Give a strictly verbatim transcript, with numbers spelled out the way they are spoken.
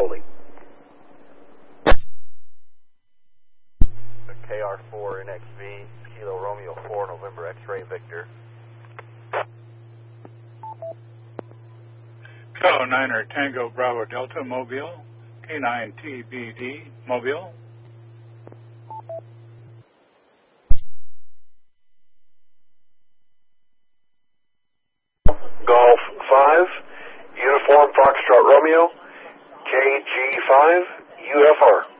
holding. K R four N X V, Kilo Romeo four, November X-ray Victor. Kilo Niner Tango Bravo Delta Mobile, K nine T B D Mobile. Golf five, Uniform Foxtrot Romeo, K G five, U F R.